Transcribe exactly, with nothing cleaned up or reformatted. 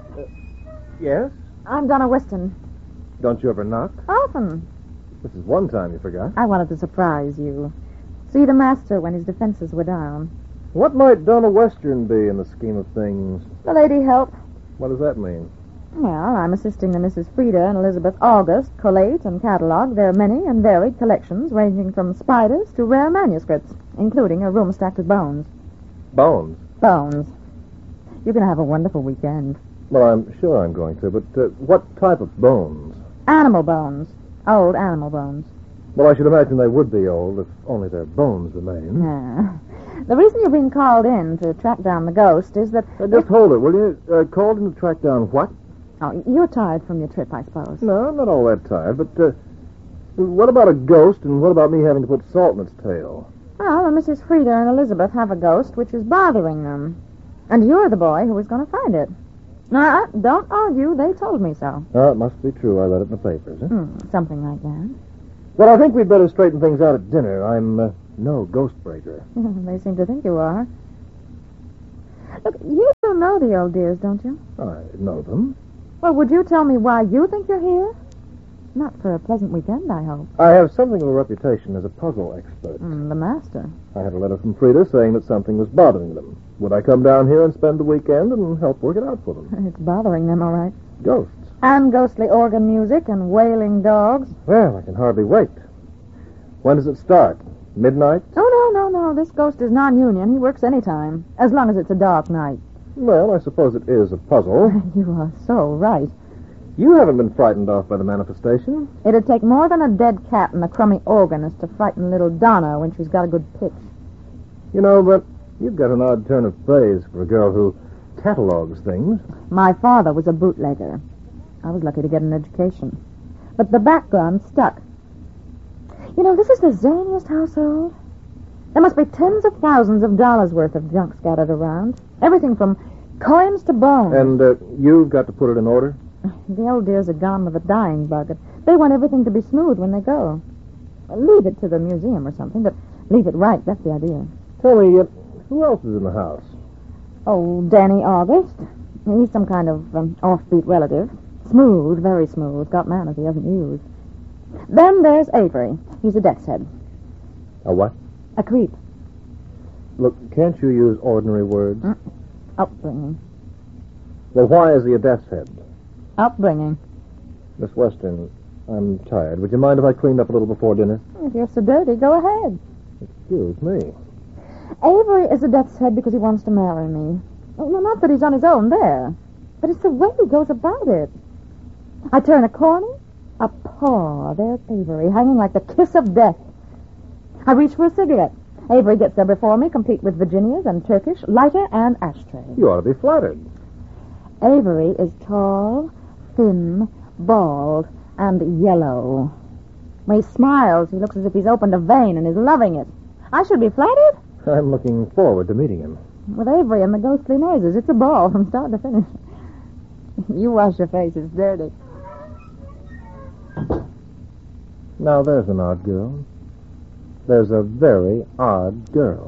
Uh, yes? I'm Donna Weston. Don't you ever knock? Often. This is one time you forgot. I wanted to surprise you. See the master when his defenses were down. What might Donna Western be in the scheme of things? The lady help. What does that mean? Well, I'm assisting the Missus Frieda and Elizabeth August collate and catalog their many and varied collections ranging from spiders to rare manuscripts, including a room stacked with bones. Bones? Bones. You're going to have a wonderful weekend. Well, I'm sure I'm going to, but uh, what type of bones? Animal bones. Old animal bones. Well, I should imagine they would be old if only their bones remain. Yeah. The reason you've been called in to track down the ghost is that... Uh, just hold it, will you? Uh, called in to track down what? Oh, you're tired from your trip, I suppose. No, I'm not all that tired, but uh, what about a ghost, and what about me having to put salt in its tail? Well, the Missus Frieda and Elizabeth have a ghost which is bothering them. And you're the boy who is going to find it. Uh, don't argue. They told me so. Oh, it must be true. I read it in the papers. Huh? Hmm, something like that. Well, I think we'd better straighten things out at dinner. I'm uh, no ghost breaker. They seem to think you are. Look, you do know the old dears, don't you? I know them. Well, would you tell me why you think you're here? Not for a pleasant weekend, I hope. I have something of a reputation as a puzzle expert. Mm, the master. I had a letter from Frieda saying that something was bothering them. Would I come down here and spend the weekend and help work it out for them? It's bothering them, all right. Ghosts. And ghostly organ music and wailing dogs. Well, I can hardly wait. When does it start? Midnight? Oh, no, no, no. This ghost is non-union. He works any time, as long as it's a dark night. Well, I suppose it is a puzzle. You are so right. You haven't been frightened off by the manifestation. It'd take more than a dead cat and a crummy organist to frighten little Donna when she's got a good pitch. You know, but you've got an odd turn of phrase for a girl who catalogs things. My father was a bootlegger. I was lucky to get an education. But the background stuck. You know, this is the zaniest household. There must be tens of thousands of dollars worth of junk scattered around. Everything from coins to bones. And uh, you've got to put it in order? The old dears are gone with a dying bug. They want everything to be smooth when they go. Leave it to the museum or something, but leave it right. That's the idea. Tell me, uh, who else is in the house? Oh, Danny August. He's some kind of um, offbeat relative. Smooth, very smooth. Got manners he hasn't used. Then there's Avery. He's a death's head. A what? A creep. Look, can't you use ordinary words? Mm. Upbringing. Well, why is he a death's head? Upbringing. Miss Western, I'm tired. Would you mind if I cleaned up a little before dinner? If you're so dirty, go ahead. Excuse me. Avery is a death's head because he wants to marry me. Oh, no, not that he's on his own there, but it's the way he goes about it. I turn a corner, a paw. There's Avery, hanging like the kiss of death. I reach for a cigarette. Avery gets there before me, complete with Virginias and Turkish, lighter and ashtray. You ought to be flattered. Avery is tall, thin, bald, and yellow. When he smiles, he looks as if he's opened a vein and is loving it. I should be flattered. I'm looking forward to meeting him. With Avery and the ghostly noises, it's a ball from start to finish. You wash your face, it's dirty. Now, there's an odd girl. There's a very odd girl.